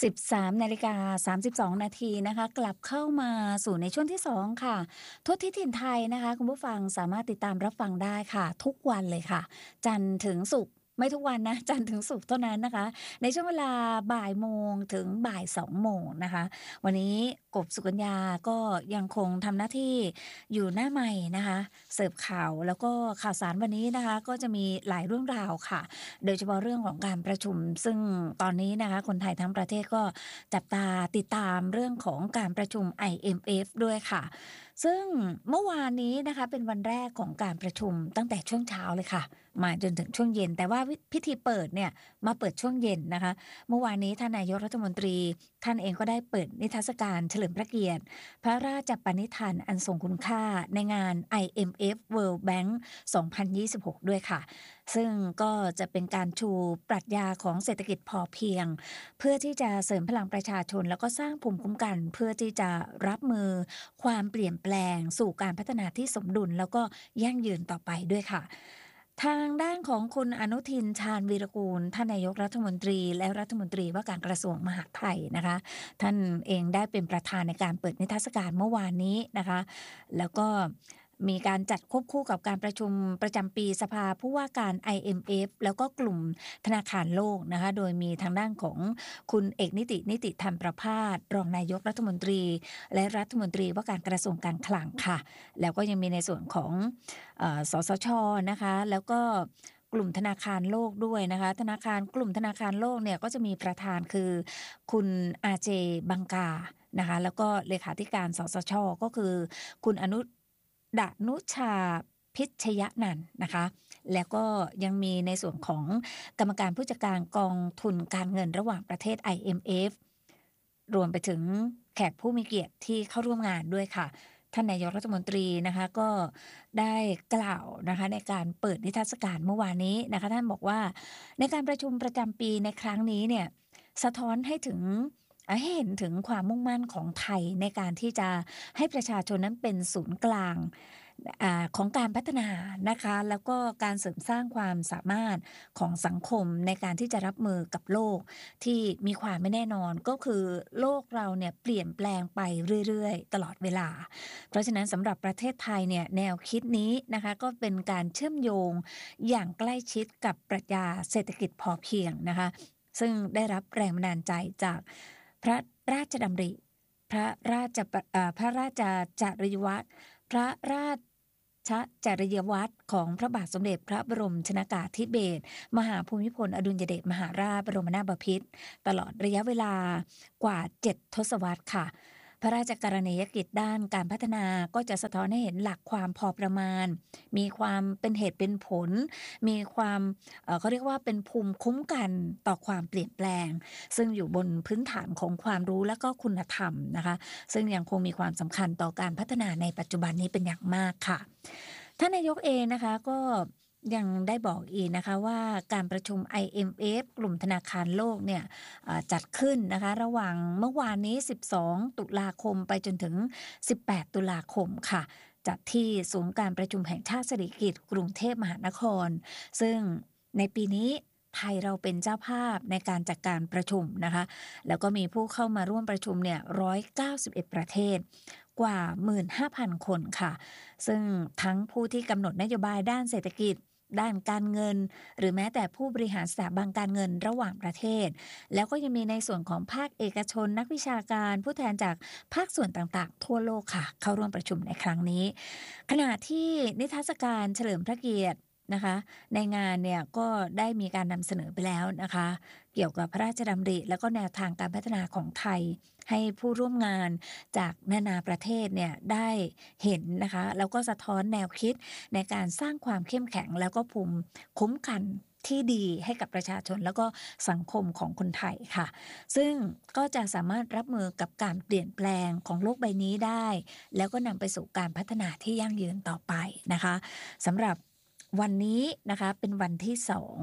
13:32 นาทีนะคะกลับเข้ามาสู่ในช่วงที่2ค่ะทั่วทิศถิ่นไทยนะคะคุณผู้ฟังสามารถติดตามรับฟังได้ค่ะทุกวันเลยค่ะจันทร์ถึงศุกร์ไม่ทุกวันนะจันทร์ถึงศุกร์เท่านั้นนะคะในช่วงเวลาบ่ายโมงถึงบ่าย2โมงนะคะวันนี้กบสุกัญญาก็ยังคงทำหน้าที่อยู่หน้าไมค์นะคะเสิร์ฟข่าวแล้วก็ข่าวสารวันนี้นะคะก็จะมีหลายเรื่องราวค่ะ โดยเฉพาะเรื่องของการประชุมซึ่งตอนนี้นะคะคนไทยทั้งประเทศก็จับตาติดตามเรื่องของการประชุม IMF ด้วยค่ะซึ่งเมื่อวานนี้นะคะเป็นวันแรกของการประชุมตั้งแต่ช่วงเช้าเลยค่ะมาจนถึงช่วงเย็นแต่ว่าพิธีเปิดเนี่ยมาเปิดช่วงเย็นนะคะเมื่อวานนี้ท่านนายกรัฐมนตรีท่านเองก็ได้เปิดนิทรรศการเฉลิมพระเกียรติพระราชปณิธานอันทรงคุณค่าในงาน IMF World Bank 2026 ด้วยค่ะ ซึ่งก็จะเป็นการชูปรัชญาของเศรษฐกิจพอเพียงเพื่อที่จะเสริมพลังประชาชนแล้วก็สร้างภูมิคุ้มกันเพื่อที่จะรับมือความเปลี่ยนแปลงสู่การพัฒนาที่สมดุลแล้วก็ยั่งยืนต่อไปด้วยค่ะทางด้านของคุณอนุทินชาญวีรกูลท่านนายกรัฐมนตรีและรัฐมนตรีว่าการกระทรวงมหาดไทยนะคะท่านเองได้เป็นประธานในการเปิดนิทรรศการเมื่อวานนี้นะคะแล้วก็มีการจัดควบคู่กับการประชุมประจำปีสภาผู้ว่าการ IMF แล้วก็กลุ่มธนาคารโลกนะคะโดยมีทางด้านของคุณเอกนิติธรรมประภาสรองนายกรัฐมนตรีและรัฐมนตรีว่าการกระทรวงการคลังค่ะแล้วก็ยังมีในส่วนของสสชนะคะแล้วก็กลุ่มธนาคารโลกด้วยนะคะกลุ่มธนาคารโลกเนี่ยก็จะมีประธานคือคุณอาเจบังกานะคะแล้วก็เลขาธิการสสชก็คือคุณอนุดนุชาพิชยนันท์นะคะแล้วก็ยังมีในส่วนของกรรมการผู้จัดการกองทุนการเงินระหว่างประเทศ IMF รวมไปถึงแขกผู้มีเกียรติที่เข้าร่วมงานด้วยค่ะท่านนายกรัฐมนตรีนะคะก็ได้กล่าวนะคะในการเปิดนิทรรศการเมื่อวานนี้นะคะท่านบอกว่าในการประชุมประจำปีในครั้งนี้เนี่ยสะท้อนให้เห็นถึงความมุ่งมั่นของไทยในการที่จะให้ประชาชนนั้นเป็นศูนย์กลางของการพัฒนานะคะแล้วก็การเสริมสร้างความสามารถของสังคมในการที่จะรับมือกับโลกที่มีความไม่แน่นอนก็คือโลกเราเนี่ยเปลี่ยนแปลงไปเรื่อยๆตลอดเวลาเพราะฉะนั้นสำหรับประเทศไทยเนี่ยแนวคิดนี้นะคะก็เป็นการเชื่อมโยงอย่างใกล้ชิดกับปรัชญาเศรษฐกิจพอเพียงนะคะซึ่งได้รับแรงบันดาลใจจากพระราชดำริพระราชจริยวัตรพระราชจริยวัตรของพระบาทสมเด็จพระบรมชนกาธิเบศรมหาภูมิพลอดุลยเดชมหาราชบรมนาถบพิตรตลอดระยะเวลากว่า7 ทศวรรษค่ะพระราชกรณียกิจด้านการพัฒนาก็จะสะท้อนให้เห็นหลักความพอประมาณมีความเป็นเหตุเป็นผลมีความเขาเรียกว่าเป็นภูมิคุ้มกันต่อความเปลี่ยนแปลงซึ่งอยู่บนพื้นฐานของความรู้และก็คุณธรรมนะคะซึ่งยังคงมีความสำคัญต่อการพัฒนาในปัจจุบันนี้เป็นอย่างมากค่ะท่านนายกเองนะคะก็ยังได้บอกอีกนะคะว่าการประชุม IMF กลุ่มธนาคารโลกเนี่ยจัดขึ้นนะคะระหว่างเมื่อวานนี้12 ตุลาคมไปจนถึง18 ตุลาคมค่ะจัดที่ศูนย์การประชุมแห่งชาติสิริกิติ์กรุงเทพมหานครซึ่งในปีนี้ไทยเราเป็นเจ้าภาพในการจัดการประชุมนะคะแล้วก็มีผู้เข้ามาร่วมประชุมเนี่ย191 ประเทศกว่า 15,000 คนค่ะซึ่งทั้งผู้ที่กำหนดนโยบายด้านเศรษฐกิจด้านการเงินหรือแม้แต่ผู้บริหารสถาบันการเงินระหว่างประเทศแล้วก็ยังมีในส่วนของภาคเอกชนนักวิชาการผู้แทนจากภาคส่วนต่างๆทั่วโลกค่ะเข้าร่วมประชุมในครั้งนี้ขณะที่นิทรรศการเฉลิมพระเกียรตินะคะในงานเนี่ยก็ได้มีการนำเสนอไปแล้วนะคะเกี่ยวกับพระราชดำริแล้วก็แนวทางการพัฒนาของไทยให้ผู้ร่วมงานจากนานาประเทศเนี่ยได้เห็นนะคะแล้วก็สะท้อนแนวคิดในการสร้างความเข้มแข็งแล้วก็ภูมิคุ้มกันที่ดีให้กับประชาชนแล้วก็สังคมของคนไทยค่ะซึ่งก็จะสามารถรับมือกับการเปลี่ยนแปลงของโลกใบนี้ได้แล้วก็นำไปสู่การพัฒนาที่ยั่งยืนต่อไปนะคะสำหรับวันนี้นะคะเป็นวันที่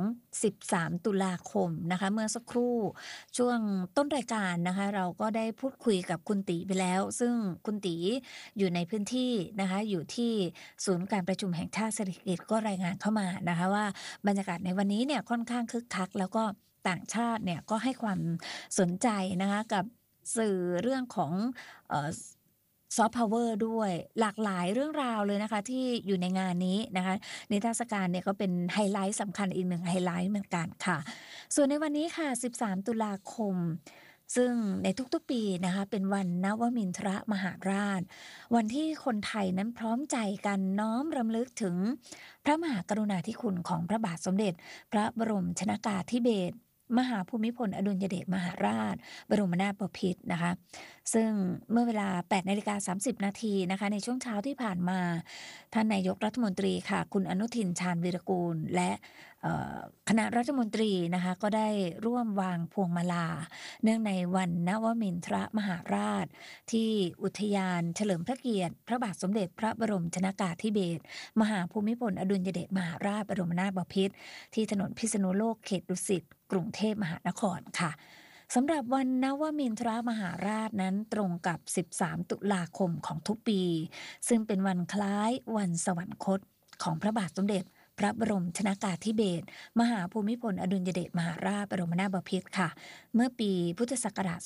13 ตุลาคมนะคะเมื่อสักครู่ช่วงต้นรายการนะคะเราก็ได้พูดคุยกับคุณตีไปแล้วซึ่งคุณตีอยู่ในพื้นที่นะคะอยู่ที่ศูนย์การประชุมแห่งชาติสิริกิติ์ก็รายงานเข้ามานะคะว่าบรรยากาศในวันนี้เนี่ยค่อนข้างคึกคักแล้วก็ต่างชาติเนี่ยก็ให้ความสนใจนะคะกับสื่อเรื่องของเอ่อซอฟต์พาวเวอร์ด้วยหลากหลายเรื่องราวเลยนะคะที่อยู่ในงานนี้นะคะนิทรรศการเนี่ยก็เป็นไฮไลท์สำคัญอีกหนึ่งไฮไลท์เหมือนกันค่ะส่วนในวันนี้ค่ะ13ตุลาคมซึ่งในทุกๆปีนะคะเป็นวันนวมินทรมหาราชวันที่คนไทยนั้นพร้อมใจกันน้อมรำลึกถึงพระมหากรุณาธิคุณของพระบาทสมเด็จพระบรมชนกาธิเบศรมหาภูมิพลอดุลยเดชมหาราชบรมนาถบพิตรนะคะซึ่งเมื่อเวลา 8:30 นาทีนะคะในช่วงเช้าที่ผ่านมาท่านนายกรัฐมนตรีค่ะคุณอนุทินชาญวีรกูลและคณะรัฐมนตรีนะคะก็ได้ร่วมวางพวงมาลาเนื่องในวันนวมินทรมหาราชที่อุทยานเฉลิมพระเกียรติพระบาทสมเด็จพระบรมชนกาธิเบศรมหาภูมิพลอดุลยเดชมหาราชบรมนาถบพิตรที่ถนนพิษณุโลกเขตดุสิตกรุงเทพมหานครค่ะสำหรับวันนวมินทรมหาราชนั้นตรงกับ13ตุลาคมของทุกปีซึ่งเป็นวันคล้ายวันสวรรคตของพระบาทสมเด็จพระบรมชนกาธิเบศรมหาภูมิพลอดุลยเดชมหาราชบรมนาถบพิตรค่ะเมื่อปีพุทธศักราช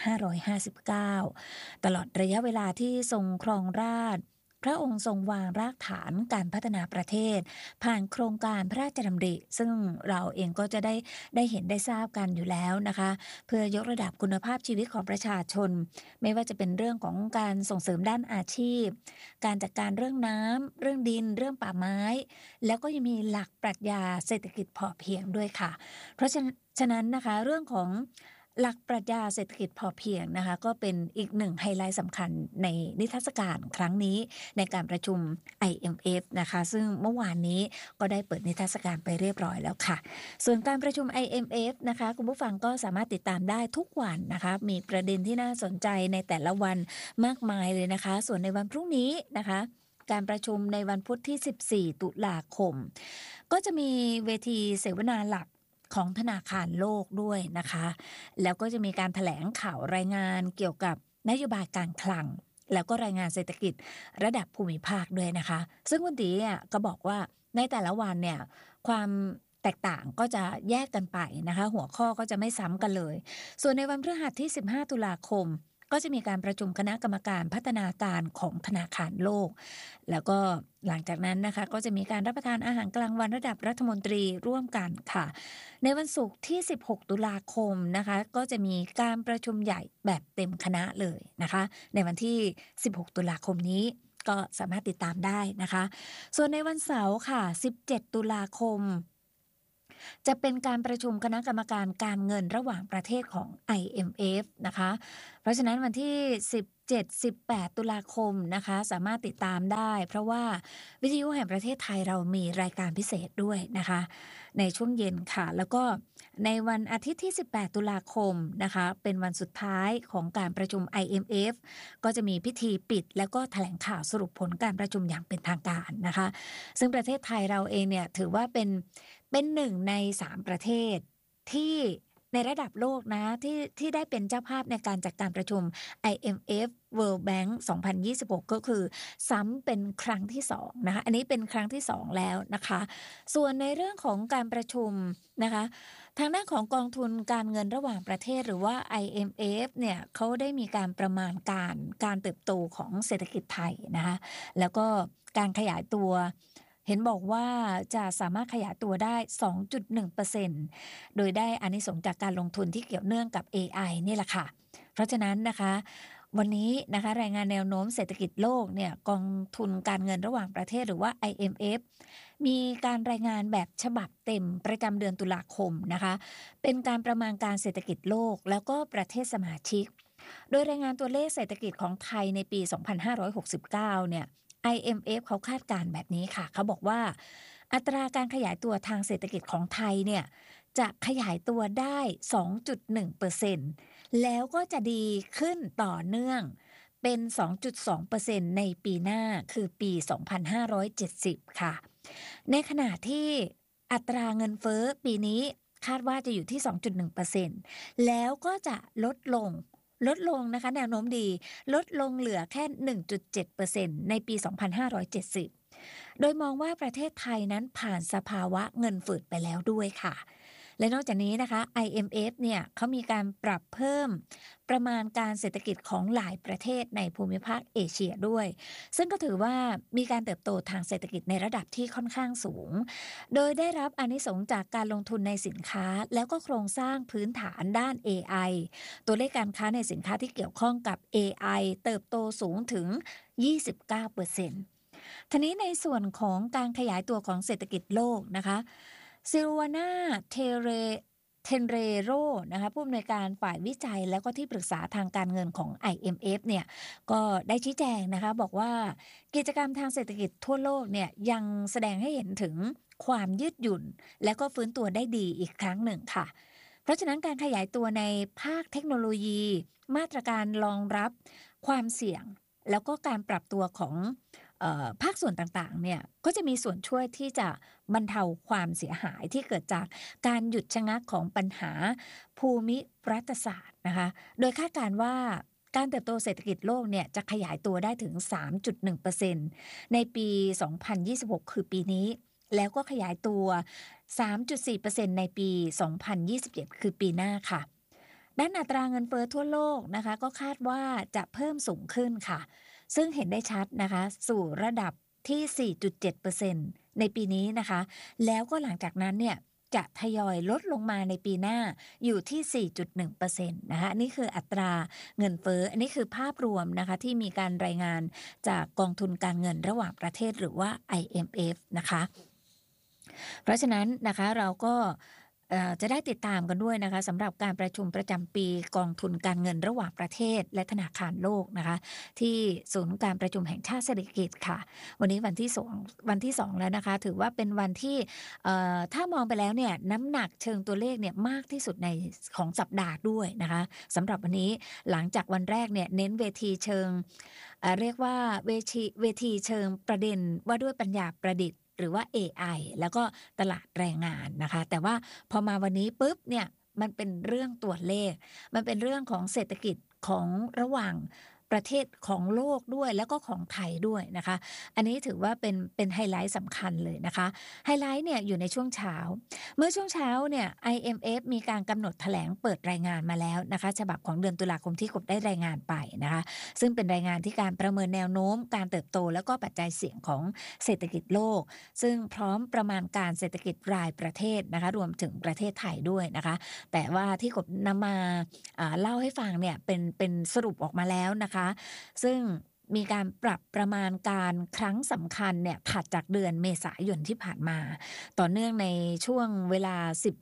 2559 ตลอดระยะเวลาที่ทรงครองราชย์พระองค์ทรงวางรากฐานการพัฒนาประเทศผ่านโครงการพระราชดำริซึ่งเราเองก็จะได้เห็นได้ทราบกันอยู่แล้วนะคะเพื่อยกระดับคุณภาพชีวิตของประชาชนไม่ว่าจะเป็นเรื่องของการส่งเสริมด้านอาชีพการจัดการเรื่องน้ำเรื่องดินเรื่องป่าไม้แล้วก็ยังมีหลักปรัชญาเศรษฐกิจพอเพียงด้วยค่ะเพราะฉะนั้นนะคะเรื่องของหลักปรัชญาเศรษฐกิจพอเพียงนะคะก็เป็นอีกหนึ่งไฮไลท์สำคัญในนิทรรศการครั้งนี้ในการประชุม IMF นะคะซึ่งเมื่อวานนี้ก็ได้เปิดนิทรรศการไปเรียบร้อยแล้วค่ะส่วนการประชุม IMF นะคะคุณผู้ฟังก็สามารถติดตามได้ทุกวันนะคะมีประเด็นที่น่าสนใจในแต่ละวันมากมายเลยนะคะส่วนในวันพรุ่งนี้นะคะการประชุมในวันพุธที่14ตุลาคมก็จะมีเวทีเสวนาหลักของธนาคารโลกด้วยนะคะแล้วก็จะมีการแถลงข่าวรายงานเกี่ยวกับนโยบายการคลังแล้วก็รายงานเศรษฐกิจระดับภูมิภาคด้วยนะคะซึ่งคุณตีก็บอกว่าในแต่ละวันเนี่ยความแตกต่างก็จะแยกกันไปนะคะหัวข้อก็จะไม่ซ้ำกันเลยส่วนในวันพฤหัสที่15ตุลาคมก็จะมีการประชุมคณะกรรมการพัฒนาการของธนาคารโลกแล้วก็หลังจากนั้นนะคะก็จะมีการรับประทานอาหารกลางวันระดับรัฐมนตรีร่วมกันค่ะในวันศุกร์ที่16ตุลาคมนะคะก็จะมีการประชุมใหญ่แบบเต็มคณะเลยนะคะในวันที่16ตุลาคมนี้ก็สามารถติดตามได้นะคะส่วนในวันเสาร์ค่ะ17ตุลาคมจะเป็นการประชุมคณะกรรมการการเงินระหว่างประเทศของ IMF นะคะเพราะฉะนั้นวันที่17-18ตุลาคมนะคะสามารถติดตามได้เพราะว่าวิทยุแห่งประเทศไทยเรามีรายการพิเศษด้วยนะคะในช่วงเย็นค่ะแล้วก็ในวันอาทิตย์ที่18ตุลาคมนะคะเป็นวันสุดท้ายของการประชุม IMF ก็จะมีพิธีปิดแล้วก็แถลงข่าวสรุปผลการประชุมอย่างเป็นทางการนะคะซึ่งประเทศไทยเราเองเนี่ยถือว่าเป็นหนึ่งใน3ประเทศที่ในระดับโลกนะที่ได้เป็นเจ้าภาพในการจัดการประชุม IMF World Bank 2026 ก็คือซ้ำเป็นครั้งที่2นะคะอันนี้เป็นครั้งที่2แล้วนะคะส่วนในเรื่องของการประชุมนะคะทางด้านของกองทุนการเงินระหว่างประเทศหรือว่า IMF เนี่ยเขาได้มีการประมาณการเติบโตของเศรษฐกิจไทยนะคะแล้วก็การขยายตัวเห็นบอกว่าจะสามารถขยายตัวได้ 2.1% โดยได้อานิสงส์จากการลงทุนที่เกี่ยวเนื่องกับ AI นี่แหละค่ะเพราะฉะนั้นนะคะวันนี้นะคะรายงานแนวโน้มเศรษฐกิจโลกเนี่ยกองทุนการเงินระหว่างประเทศหรือว่า IMF มีการรายงานแบบฉบับเต็มประจำเดือนตุลาคมนะคะเป็นการประมาณการเศรษฐกิจโลกแล้วก็ประเทศสมาชิกโดยรายงานตัวเลขเศรษฐกิจของไทยในปี 2569 เนี่ยIMF เขาคาดการณ์แบบนี้ค่ะเขาบอกว่าอัตราการขยายตัวทางเศรษฐกิจของไทยเนี่ยจะขยายตัวได้ 2.1% แล้วก็จะดีขึ้นต่อเนื่องเป็น 2.2% ในปีหน้าคือปี 2570 ค่ะในขณะที่อัตราเงินเฟ้อปีนี้คาดว่าจะอยู่ที่ 2.1% แล้วก็จะลดลงนะคะแนวโน้มดีลดลงเหลือแค่ 1.7% ในปี 2570 โดยมองว่าประเทศไทยนั้นผ่านสภาวะเงินฝืดไปแล้วด้วยค่ะและนอกจากนี้นะคะ IMF เนี่ยเขามีการปรับเพิ่มประมาณการเศรษฐกิจของหลายประเทศในภูมิภาคเอเชียด้วยซึ่งก็ถือว่ามีการเติบโตทางเศรษฐกิจในระดับที่ค่อนข้างสูงโดยได้รับอานิสงส์จากการลงทุนในสินค้าแล้วก็โครงสร้างพื้นฐานด้าน AI ตัวเลขการค้าในสินค้าที่เกี่ยวข้องกับ AI เติบโตสูงถึง 29%ทีนี้ในส่วนของการขยายตัวของเศรษฐกิจโลกนะคะซิลวาน่าเทนเรโรนะคะผู้อำนวยการฝ่ายวิจัยแล้วก็ที่ปรึกษาทางการเงินของ IMF เนี่ยก็ได้ชี้แจงนะคะบอกว่ากิจกรรมทางเศรษฐกิจทั่วโลกเนี่ยยังแสดงให้เห็นถึงความยืดหยุ่นและก็ฟื้นตัวได้ดีอีกครั้งหนึ่งค่ะเพราะฉะนั้นการขยายตัวในภาคเทคโนโลยีมาตรการรองรับความเสี่ยงแล้วก็การปรับตัวของภาคส่วนต่างๆเนี่ยก็จะมีส่วนช่วยที่จะบรรเทาความเสียหายที่เกิดจากการหยุดชะงักของปัญหาภูมิรัฐศาสตร์นะคะโดยคาดการณ์ว่าการเติบโตเศรษฐกิจโลกเนี่ยจะขยายตัวได้ถึง 3.1% ในปี 2026 คือปีนี้แล้วก็ขยายตัว 3.4% ในปี 2027 คือปีหน้าค่ะด้านอัตราเงินเฟ้อทั่วโลกนะคะก็คาดว่าจะเพิ่มสูงขึ้นค่ะซึ่งเห็นได้ชัดนะคะสู่ระดับที่ 4.7% ในปีนี้นะคะแล้วก็หลังจากนั้นเนี่ยจะทยอยลดลงมาในปีหน้าอยู่ที่ 4.1% นะคะนี่คืออัตราเงินเฟ้ออันนี้คือภาพรวมนะคะที่มีการรายงานจากกองทุนการเงินระหว่างประเทศหรือว่า IMF นะคะเพราะฉะนั้นนะคะเราก็จะได้ติดตามกันด้วยนะคะสำหรับการประชุมประจำปีกองทุนการเงินระหว่างประเทศและธนาคารโลกนะคะที่ศูนย์การประชุมแห่งชาติเศรษฐกิจค่ะวันนี้วันที่2แล้วนะคะถือว่าเป็นวันที่ถ้ามองไปแล้วเนี่ยน้ำหนักเชิงตัวเลขเนี่ยมากที่สุดในของสัปดาห์ด้วยนะคะสำหรับวันนี้หลังจากวันแรกเนี่ยเน้นเวทีเชิงเรียกว่าเวทีเชิงประเด็นว่าด้วยปัญญาประดิษฐ์หรือว่า AI แล้วก็ตลาดแรงงานนะคะแต่ว่าพอมาวันนี้ปุ๊บเนี่ยมันเป็นเรื่องตัวเลขมันเป็นเรื่องของเศรษฐกิจของระหว่างประเทศของโลกด้วยแล้วก็ของไทยด้วยนะคะอันนี้ถือว่าเป็นไฮไลท์สำคัญเลยนะคะไฮไลท์เนี่ยอยู่ในช่วงเช้าเมื่อช่วงเช้าเนี่ย IMF มีการกำหนดแถลงเปิดรายงานมาแล้วนะคะฉบับของเดือนตุลาคมที่กบได้รายงานไปนะคะซึ่งเป็นรายงานที่การประเมินแนวโน้มการเติบโตแล้วก็ปัจจัยเสี่ยงของเศรษฐกิจโลกซึ่งพร้อมประมาณการเศรษฐกิจรายประเทศนะคะรวมถึงประเทศไทยด้วยนะคะแต่ว่าที่กบนำมาเล่าให้ฟังเนี่ยเป็นสรุปออกมาแล้วนะคะซึ่งมีการปรับประมาณการครั้งสำคัญเนี่ยถัดจากเดือนเมษายนที่ผ่านมาต่อเนื่องในช่วงเวลา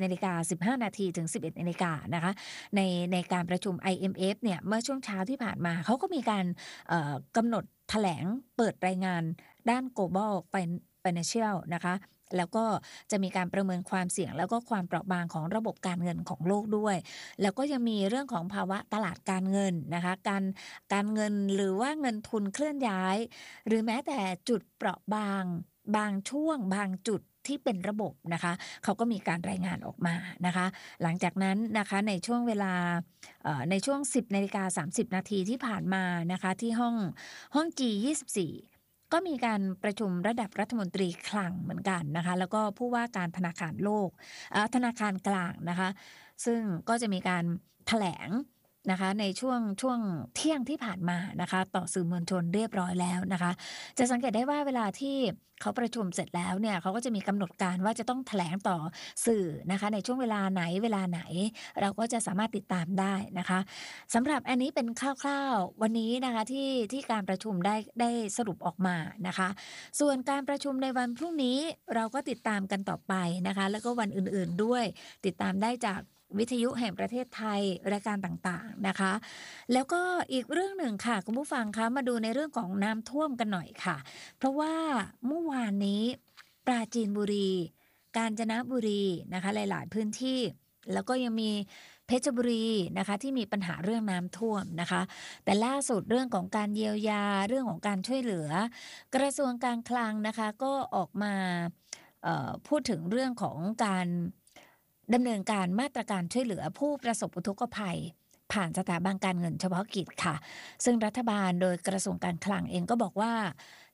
10:15 นาทีถึง 11 นาฬิกานะคะในการประชุม IMF เนี่ยเมื่อช่วงเช้าที่ผ่านมาเขาก็มีการกำหนดแถลงเปิดรายงานด้าน Global Financial นะคะแล้วก็จะมีการประเมินความเสี่ยงแล้วก็ความเปราะบางของระบบการเงินของโลกด้วยแล้วก็ยังมีเรื่องของภาวะตลาดการเงินนะคะการเงินหรือว่าเงินทุนเคลื่อนย้ายหรือแม้แต่จุดเปราะบางช่วงบางจุดที่เป็นระบบนะคะเขาก็มีการรายงานออกมานะคะหลังจากนั้นนะคะในช่วงเวลาในช่วง 10:30 นาทีที่ผ่านมานะคะที่ห้อง G24ก็มีการประชุมระดับรัฐมนตรีคลังเหมือนกันนะคะแล้วก็ผู้ว่าการธนาคารโลกธนาคารกลางนะคะซึ่งก็จะมีการแถลงนะคะในช่วงเที่ยงที่ผ่านมานะคะต่อสื่อมวลชนเรียบร้อยแล้วนะคะจะสังเกตได้ว่าเวลาที่เขาประชุมเสร็จแล้วเนี่ยเขาก็จะมีกำหนดการว่าจะต้องแถลงต่อสื่อนะคะในช่วงเวลาไหนเราก็จะสามารถติดตามได้นะคะสำหรับอันนี้เป็นคร่าวๆวันนี้นะคะที่การประชุมได้สรุปออกมานะคะส่วนการประชุมในวันพรุ่งนี้เราก็ติดตามกันต่อไปนะคะแล้วก็วันอื่นๆด้วยติดตามได้จากวิทยุแห่งประเทศไทยรายการต่างๆนะคะแล้วก็อีกเรื่องหนึ่งค่ะคุณผู้ฟังคะมาดูในเรื่องของน้ำท่วมกันหน่อยค่ะเพราะว่าเมื่อวานนี้ปราจีนบุรีกาญจนบุรีนะคะหลายๆพื้นที่แล้วก็ยังมีเพชรบุรีนะคะที่มีปัญหาเรื่องน้ำท่วมนะคะแต่ล่าสุดเรื่องของการเยียวยาเรื่องของการช่วยเหลือกระทรวงการคลังนะคะก็ออกมาพูดถึงเรื่องของการดำเนินการมาตรการช่วยเหลือผู้ประสบอุทกภัยผ่านสถาบันการเงินเฉพาะกิจค่ะซึ่งรัฐบาลโดยกระทรวงการคลังเองก็บอกว่า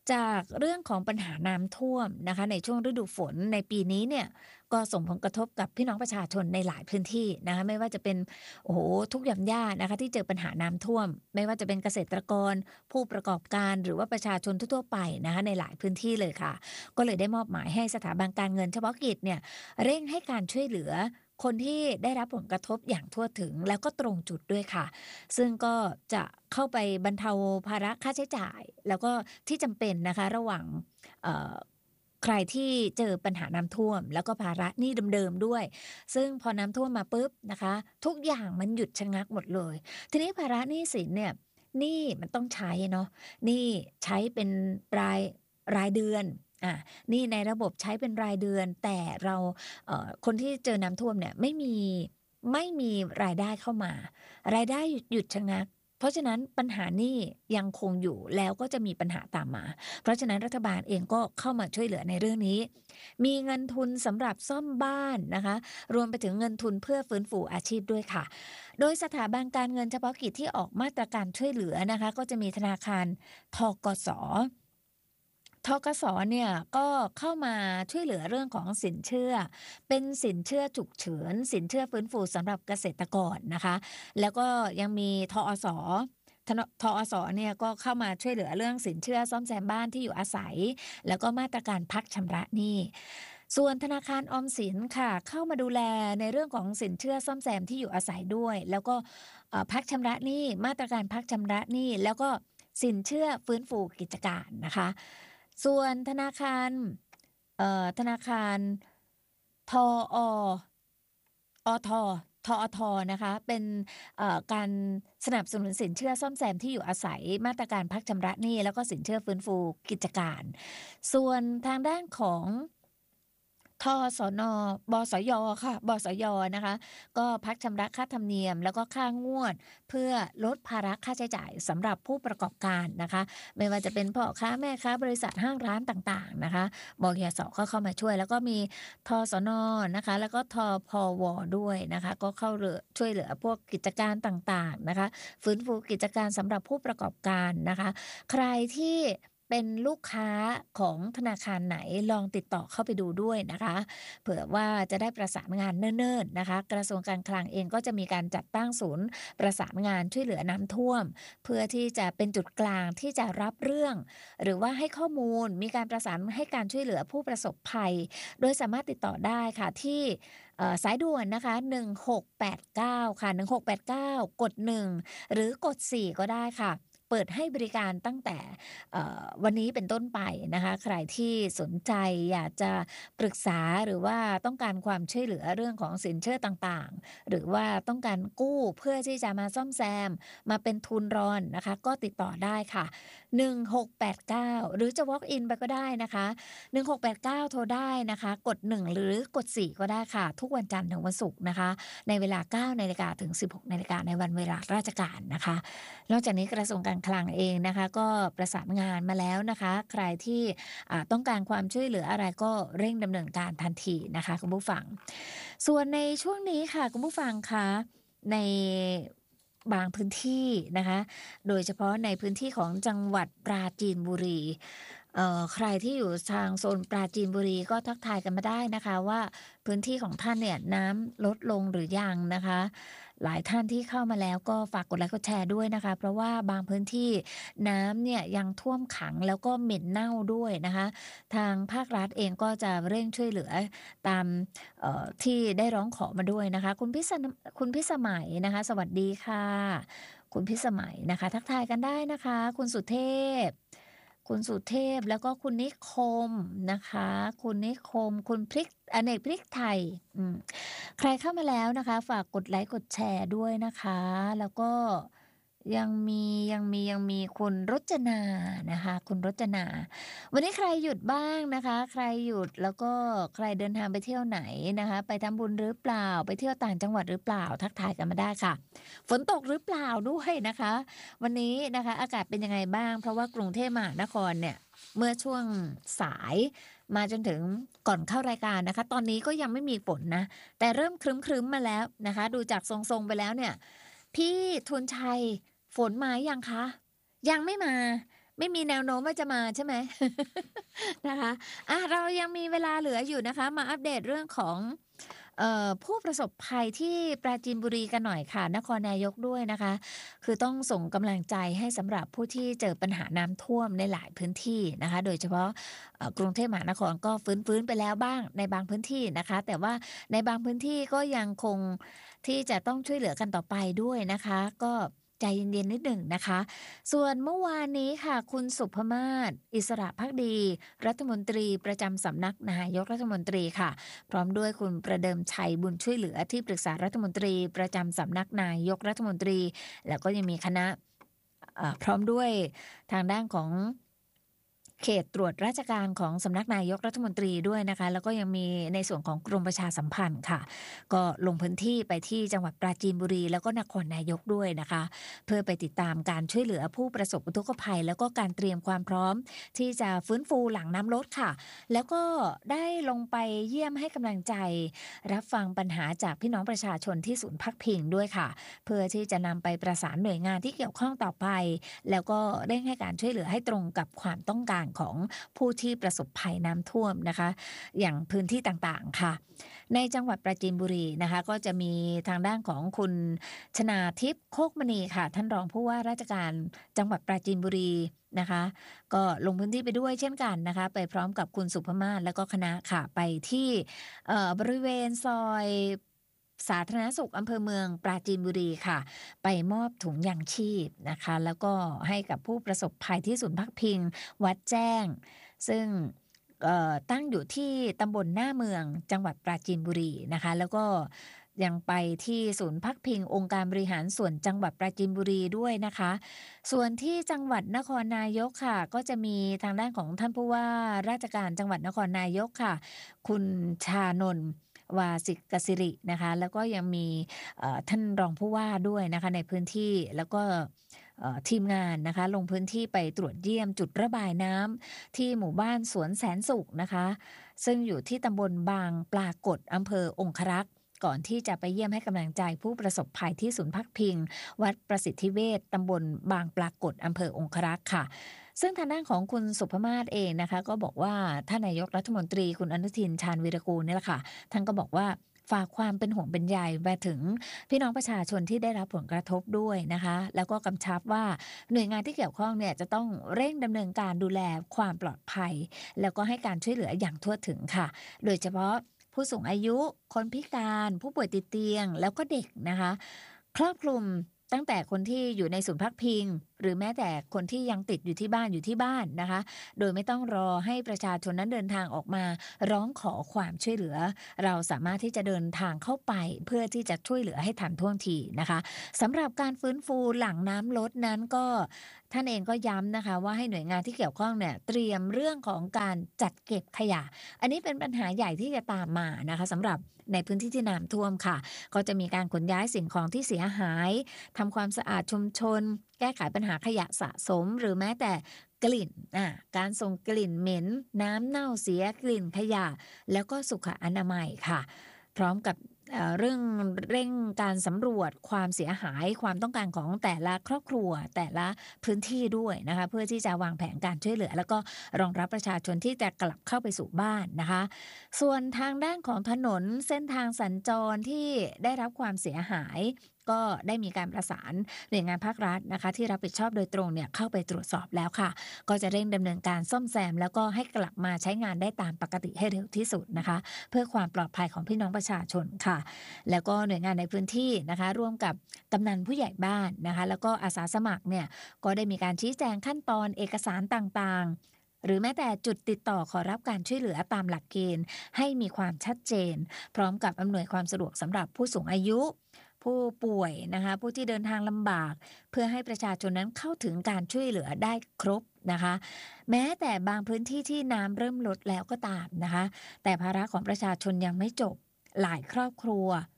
จากเรื่องของปัญหาน้ำท่วมนะคะในช่วงฤดูฝนในปีนี้เนี่ยก็ส่งผลกระทบกับพี่น้องประชาชนในหลายพื้นที่นะคะไม่ว่าจะเป็นโอ้โหทุกหย่อมย่านะคะที่เจอปัญหาน้ำท่วมไม่ว่าจะเป็นเกษตรกรผู้ประกอบการหรือว่าประชาชนทั่วๆไปนะคะในหลายพื้นที่เลยค่ะก็เลยได้มอบหมายให้สถาบันการเงินเฉพาะกิจเนี่ยเร่งให้การช่วยเหลือคนที่ได้รับผลกระทบอย่างทั่วถึงแล้วก็ตรงจุดด้วยค่ะ ซึ่งก็จะเข้าไปบรรเทาภาระค่าใช้จ่ายแล้วก็ที่จำเป็นนะคะระหว่างเอ่อใครที่เจอปัญหาน้ำท่วมแล้วก็ภาระหนี้เดิมๆด้วยซึ่งพอน้ำท่วมมาปุ๊บนะคะทุกอย่างมันหยุดชะงักหมดเลยทีนี้ภาระหนี้สินเนี่ยหนี้มันต้องใช้เนาะหนี้ใช้เป็นรายรายเดือนหนี้ในระบบใช้เป็นรายเดือนแต่เราคนที่เจอน้ำท่วมเนี่ยไม่มีรายได้เข้ามารายได้หยุดชะงักเพราะฉะนั้นปัญหานี่ยังคงอยู่แล้วก็จะมีปัญหาตามมาเพราะฉะนั้นรัฐบาลเองก็เข้ามาช่วยเหลือในเรื่องนี้มีเงินทุนสำหรับซ่อมบ้านนะคะรวมไปถึงเงินทุนเพื่อฟื้นฟูอาชีพด้วยค่ะโดยสถาบันการเงินเฉพาะกิจที่ออกมาตรการช่วยเหลือนะคะก็จะมีธนาคารทกสทกสเนี่ยก็เข้ามาช่วยเหลือเรื่องของสินเชื่อเป็นสินเชื่อฉุกเฉินสินเชื่อฟื้นฟูสำหรับเกษตรกรนะคะแล้วก็ยังมีทอสทอสเนี่ยก็เข้ามาช่วยเหลือเรื่องสินเชื่อซ่อมแซมบ้านที่อยู่อาศัยแล้วก็มาตรการพักชำระหนี้ส่วนธนาคารออมสินค่ะเข้ามาดูแลในเรื่องของสินเชื่อซ่อมแซมที่อยู่อาศัยด้วยแล้วก็พักชำระหนี้มาตรการพักชำระหนี้แล้วก็สินเชื่อฟื้นฟูกิจการนะคะส่วนธนาคารทออททอทนะคะเป็นการสนับสนุนสินเชื่อซ่อมแซมที่อยู่อาศัยมาตรการพักชำระหนี้แล้วก็สินเชื่อฟื้นฟูกิจการส่วนทางด้านของทสนบสยค่ะบสยนะคะก็พักชำระค่าธรรมเนียมแล้วก็ค่างวดเพื่อลดภาระค่าใช้จ่ายสำหรับผู้ประกอบการนะคะไม่ว่าจะเป็นพ่อค้าแม่ค้าบริษัทห้างร้านต่างๆนะคะบกสก็เข้ามาช่วยแล้วก็มีทสนนะคะแล้วก็ทพวด้วยนะคะก็เข้าช่วยเหลือพวกกิจการต่างๆนะคะฟื้นฟูกิจการสำหรับผู้ประกอบการนะคะใครที่เป็นลูกค้าของธนาคารไหนลองติดต่อเข้าไปดูด้วยนะคะเผื่อว่าจะได้ประสานงานเนิ่นๆนะคะกระทรวงการคลังเองก็จะมีการจัดตั้งศูนย์ประสานงานช่วยเหลือน้ำท่วมเพื่อที่จะเป็นจุดกลางที่จะรับเรื่องหรือว่าให้ข้อมูลมีการประสานให้การช่วยเหลือผู้ประสบภัยโดยสามารถติดต่อได้ค่ะที่สายด่วนนะคะ1689ค่ะ1689กด1หรือกด4ก็ได้ค่ะเปิดให้บริการตั้งแต่วันนี้เป็นต้นไปนะคะใครที่สนใจอยากจะปรึกษาหรือว่าต้องการความช่วยเหลือเรื่องของสินเชื่อต่างๆหรือว่าต้องการกู้เพื่อที่จะมาซ่อมแซมมาเป็นทุนรอนนะคะก็ติดต่อได้ค่ะ1689หรือจะ walk in ไปก็ได้นะคะ1689โทรได้นะคะกด1หรือกด4ก็ได้ค่ะทุกวันจันทร์ถึงวันศุกร์นะคะในเวลา 9 นาฬิกาถึง 16 นาฬิกาในวันเวลาราชการนะคะนอกจากนี้กระทรวงการคลังเองนะคะก็ประสานงานมาแล้วนะคะใครที่ต้องการความช่วยเหลืออะไรก็เร่งดำเนินการทันทีนะคะคุณผู้ฟังส่วนในช่วงนี้ค่ะคุณผู้ฟังคะในบางพื้นที่นะคะโดยเฉพาะในพื้นที่ของจังหวัดปราจีนบุรีใครที่อยู่ทางโซนปราจีนบุรีก็ทักทายกันมาได้นะคะว่าพื้นที่ของท่านเนี่ยน้ำลดลงหรือยังนะคะหลายท่านที่เข้ามาแล้วก็ฝากกดไลค์กดแชร์ด้วยนะคะเพราะว่าบางพื้นที่น้ำเนี่ยยังท่วมขังแล้วก็เหม็นเน่าด้วยนะคะทางภาครัฐเองก็จะเร่งช่วยเหลือตามที่ได้ร้องขอมาด้วยนะคะคุณพิสมัยนะคะสวัสดีค่ะคุณพิสมัยนะคะทักทายกันได้นะคะคุณสุเทพแล้วก็คุณนิคมนะคะคุณนิคมคุณพริกอเนกพริกไทยใครเข้ามาแล้วนะคะฝากกดไลค์กดแชร์ด้วยนะคะแล้วก็ยังมีคุณรจนานะคะคุณรจนาวันนี้ใครหยุดบ้างนะคะใครหยุดแล้วก็ใครเดินทางไปเที่ยวไหนนะคะไปทำบุญหรือเปล่าไปเที่ยวต่างจังหวัดหรือเปล่าทักทายกันมาได้ค่ะฝนตกหรือเปล่าด้วยนะคะวันนี้นะคะอากาศเป็นยังไงบ้างเพราะว่ากรุงเทพมหานครเนี่ยเมื่อช่วงสายมาจนถึงก่อนเข้ารายการนะคะตอนนี้ก็ยังไม่มีฝนนะแต่เริ่มครึ้มๆมาแล้วนะคะดูจากทรงๆไปแล้วเนี่ยพี่ทุนชัยฝนมายังคะยังไม่มาไม่มีแนวโน้มว่าจะมาใช่ไหม นะคะเรายังมีเวลาเหลืออยู่นะคะมาอัปเดตเรื่องของผู้ประสบภัยที่ปราจีนบุรีกันหน่อยค่ะนครนายกด้วยนะคะคือต้องส่งกำลังใจให้สำหรับผู้ที่เจอปัญหาน้ำท่วมในหลายพื้นที่นะคะโดยเฉพาะกรุงเทพมหานครก็ฟื้นไปแล้วบ้างในบางพื้นที่นะคะแต่ว่าในบางพื้นที่ก็ยังคงที่จะต้องช่วยเหลือกันต่อไปด้วยนะคะก็ใจเย็นๆนิดหนึ่งนะคะส่วนเมื่อวานนี้ค่ะคุณสุภมาศอิสระภักดีรัฐมนตรีประจำสำนักนายกรัฐมนตรีค่ะพร้อมด้วยคุณประเดิมชัยบุญช่วยเหลือที่ปรึกษารัฐมนตรีประจำสำนักนายกรัฐมนตรีแล้วก็ยังมีคณะพร้อมด้วยทางด้านของเขตตรวจราชการของสำนักนายกรัฐมนตรีด้วยนะคะแล้วก็ยังมีในส่วนของกรมประชาสัมพันธ์ค่ะก็ลงพื้นที่ไปที่จังหวัดปราจีนบุรีแล้วก็นครนายกด้วยนะคะเพื่อไปติดตามการช่วยเหลือผู้ประสบอุทกภัยแล้วก็การเตรียมความพร้อมที่จะฟื้นฟูหลังน้ำลดค่ะแล้วก็ได้ลงไปเยี่ยมให้กำลังใจรับฟังปัญหาจากพี่น้องประชาชนที่ศูนย์พักพิงด้วยค่ะเพื่อที่จะนำไปประสานหน่วยงานที่เกี่ยวข้องต่อไปแล้วก็เร่งให้การช่วยเหลือให้ตรงกับความต้องการของผู้ที่ประสบภัยน้ำท่วมนะคะอย่างพื้นที่ต่างๆค่ะในจังหวัดปราจีนบุรีนะคะก็จะมีทางด้านของคุณชนาทิพย์โคกมณีค่ะท่านรองผู้ว่าราชการจังหวัดปราจีนบุรีนะคะก็ลงพื้นที่ไปด้วยเช่นกันนะคะไปพร้อมกับคุณสุภมาศแล้วก็คณะค่ะไปที่บริเวณซอยสาธารณสุขอำเภอเมืองปราจีนบุรีค่ะไปมอบถุงยางชีพนะคะแล้วก็ให้กับผู้ประสบภัยที่ศูนย์พักพิงวัดแจ้งซึ่งตั้งอยู่ที่ตำบลหน้าเมืองจังหวัดปราจีนบุรีนะคะแล้วก็ยังไปที่ศูนย์พักพิงองค์การบริหารส่วนจังหวัดปราจีนบุรีด้วยนะคะส่วนที่จังหวัดนครนายกค่ะก็จะมีทางด้านของท่านผู้ว่าราชการจังหวัดนครนายกค่ะคุณชานนท์วาสิกสิรินะคะแล้วก็ยังมีท่านรองผู้ว่าด้วยนะคะในพื้นที่แล้วก็ทีมงานนะคะลงพื้นที่ไปตรวจเยี่ยมจุดระบายน้ำที่หมู่บ้านสวนแสนสุขนะคะซึ่งอยู่ที่ตำบลบางปลากฏอำเภอองครักษ์ก่อนที่จะไปเยี่ยมให้กำลังใจผู้ประสบภัยที่ศูนย์พักพิงวัดประสิทธิเวชตำบลบางปลากฏอำเภอองครักษ์ค่ะซึ่งทางด้านของคุณสุภมาศเองนะคะก็บอกว่าท่านนายกรัฐมนตรีคุณอนุทินชาญวีรกูลนี่แหละค่ะท่านก็บอกว่าฝากความเป็นห่วงเป็นใยไปถึงพี่น้องประชาชนที่ได้รับผลกระทบด้วยนะคะแล้วก็กำชับว่าหน่วยงานที่เกี่ยวข้องเนี่ยจะต้องเร่งดำเนินการดูแลความปลอดภัยแล้วก็ให้การช่วยเหลืออย่างทั่วถึงค่ะโดยเฉพาะผู้สูงอายุคนพิการผู้ป่วยติดเตียงแล้วก็เด็กนะคะครอบคลุมตั้งแต่คนที่อยู่ในศูนย์พักพิงหรือแม้แต่คนที่ยังติดอยู่ที่บ้านนะคะโดยไม่ต้องรอให้ประชาชนนั้นเดินทางออกมาร้องขอความช่วยเหลือเราสามารถที่จะเดินทางเข้าไปเพื่อที่จะช่วยเหลือให้ทันท่วงทีนะคะสำหรับการฟื้นฟูหลังน้ำลดนั้นก็ท่านเองก็ย้ำนะคะว่าให้หน่วยงานที่เกี่ยวข้องเนี่ยเตรียมเรื่องของการจัดเก็บขยะอันนี้เป็นปัญหาใหญ่ที่จะตามมานะคะสำหรับในพื้นที่ที่น้ำท่วมค่ะก็จะมีการขนย้ายสิ่งของที่เสียหายทำความสะอาดชุมชนแก้ไขปัญหาขยะสะสมหรือแม้แต่กลิ่นการส่งกลิ่นเหม็นน้ำเน่าเสียกลิ่นขยะแล้วก็สุขอนามัยค่ะพร้อมกับเรื่องเร่งการสำรวจความเสียหายความต้องการของแต่ละครอบครัวแต่ละพื้นที่ด้วยนะคะเพื่อที่จะวางแผนการช่วยเหลือแล้วก็รองรับประชาชนที่จะกลับเข้าไปสู่บ้านนะคะส่วนทางด้านของถนนเส้นทางสัญจรที่ได้รับความเสียหายก็ได้มีการประสานหน่วยงานภาครัฐนะคะที่รับผิดชอบโดยตรงเนี่ยเข้าไปตรวจสอบแล้วค่ะก็จะเร่งดำเนินการซ่อมแซมแล้วก็ให้กลับมาใช้งานได้ตามปกติให้เร็วที่สุดนะคะเพื่อความปลอดภัยของพี่น้องประชาชนค่ะแล้วก็หน่วยงานในพื้นที่นะคะร่วมกับกำนันผู้ใหญ่บ้านนะคะแล้วก็อาสาสมัครเนี่ยก็ได้มีการชี้แจงขั้นตอนเอกสารต่างๆหรือแม้แต่จุดติดต่อขอรับการช่วยเหลือตามหลักเกณฑ์ให้มีความชัดเจนพร้อมกับอำนวยความสะดวกสำหรับผู้สูงอายุผู้ป่วยนะคะผู้ที่เดินทางลำบากเพื่อให้ประชาชนนั้นเข้าถึงการช่วยเหลือได้ครบนะคะแม้แต่บางพื้นที่ที่น้ำเริ่มลดแล้วก็ตามนะคะแต่ภาระของประชาชนยังไม่จบหลายครอบครัว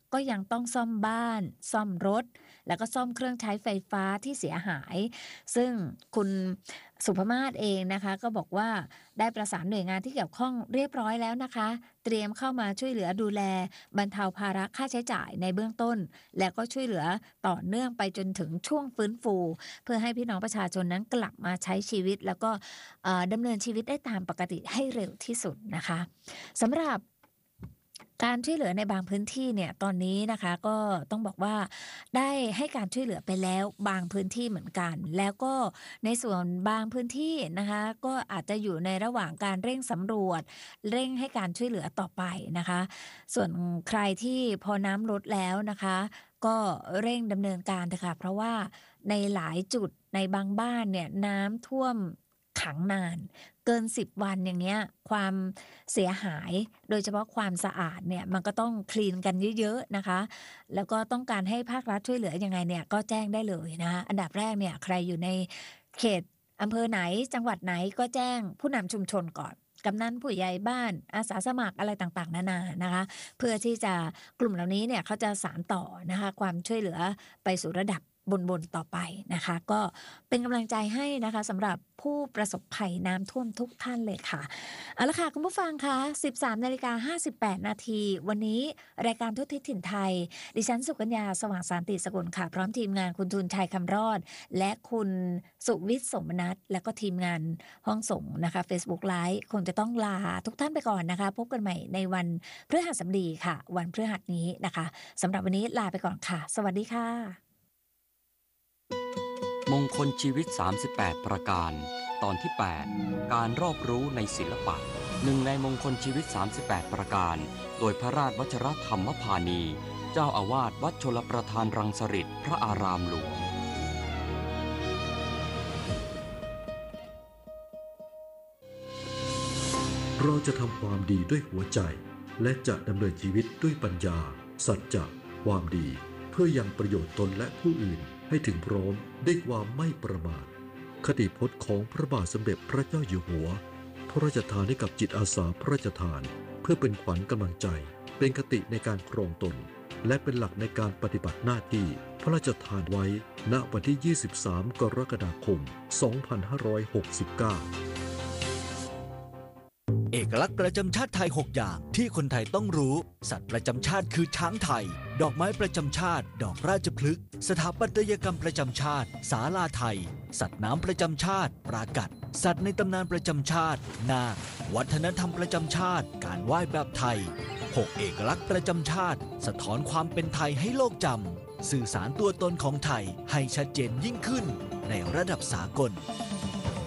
ก็ยังต้องซ่อมบ้านซ่อมรถแล้วก็ซ่อมเครื่องใช้ไฟฟ้าที่เสียหายซึ่งคุณสุภมาศเองนะคะก็บอกว่าได้ประสานหน่วยงานที่เกี่ยวข้องเรียบร้อยแล้วนะคะเตรียมเข้ามาช่วยเหลือดูแลบรรเทาภาระค่าใช้จ่ายในเบื้องต้นแล้วก็ช่วยเหลือต่อเนื่องไปจนถึงช่วงฟื้นฟูเพื่อให้พี่น้องประชาชนนั้นกลับมาใช้ชีวิตแล้วก็ดำเนินชีวิตได้ตามปกติให้เร็วที่สุดนะคะสำหรับการช่วยเหลือในบางพื้นที่เนี่ยตอนนี้นะคะก็ต้องบอกว่าได้ให้การช่วยเหลือไปแล้วบางพื้นที่เหมือนกันแล้วก็ในส่วนบางพื้นที่นะคะก็อาจจะอยู่ในระหว่างการเร่งสำรวจเร่งให้การช่วยเหลือต่อไปนะคะส่วนใครที่พอน้ำลดแล้วนะคะก็เร่งดำเนินการเถอะค่ะเพราะว่าในหลายจุดในบางบ้านเนี่ยน้ำท่วมขังนานเกิน10วันอย่างเงี้ยความเสียหายโดยเฉพาะความสะอาดเนี่ยมันก็ต้องคลีนกันเยอะๆนะคะแล้วก็ต้องการให้ภาครัฐช่วยเหลือยังไงเนี่ยก็แจ้งได้เลยนะคะอันดับแรกเนี่ยใครอยู่ในเขตอำเภอไหนจังหวัดไหนก็แจ้งผู้นำชุมชนก่อนกำนันผู้ใหญ่บ้านอาสาสมัครอะไรต่างๆนานานะคะเพื่อที่จะกลุ่มเหล่านี้เนี่ยเขาจะสานต่อนะคะความช่วยเหลือไปสู่ระดับบนต่อไปนะคะก็เป็นกำลังใจให้นะคะสำหรับผู้ประสบภัยน้ำท่วมทุกท่านเลยค่ะเอาละค่ะคุณผู้ฟังคะ 13:58 นาทีวันนี้รายการทุกทิศถิ่นไทยดิฉันสุกัญญาสว่างสันติสกุลค่ะพร้อมทีมงานคุณทูลชัยคำรอดและคุณสุวิทย์สมนัสและก็ทีมงานห้องส่งนะคะ Facebook Live คงจะต้องลาทุกท่านไปก่อนนะคะพบกันใหม่ในวันพฤหัสบดีค่ะวันพฤหัสนี้นะคะสำหรับวันนี้ลาไปก่อนค่ะสวัสดีค่ะมงคลชีวิต38ประการตอนที่8การรอบรู้ในศิลปะหนึ่งในมงคลชีวิต38ประการโดยพระราชวชรธรรมพานีเจ้าอาวาสวัดชลประทานรังสฤษพระอารามหลวงเราจะทำความดีด้วยหัวใจและจะดำเนินชีวิตด้วยปัญญาสัจจะความดีเพื่อยังประโยชน์ตนและผู้อื่นให้ถึงพร้อมด้วยความไม่ประมาทคติพจน์ของพระบาทสมเด็จพระเจ้าอยู่หัวพระราชทานให้กับจิตอาสาพระราชทานเพื่อเป็นขวัญกำลังใจเป็นคติในการครองตนและเป็นหลักในการปฏิบัติหน้าที่พระราชทานไว้ณวันที่ 23 กรกฎาคม 2569 เอกลักษณ์ประจำชาติไทย6อย่างที่คนไทยต้องรู้สัตว์ประจำชาติคือช้างไทยดอกไม้ประจำชาติดอกราชพฤกษ์สถาปัตยกรรมประจำชาติศาลาไทยสัตว์น้ำประจำชาติปรากัดสัตว์ในตำนานประจำชาตินาควัฒนธรรมประจำชาติการไหว้แบบไทย6เอกลักษณ์ประจำชาติสะท้อนความเป็นไทยให้โลกจำสื่อสารตัวตนของไทยให้ชัดเจนยิ่งขึ้นในระดับสากล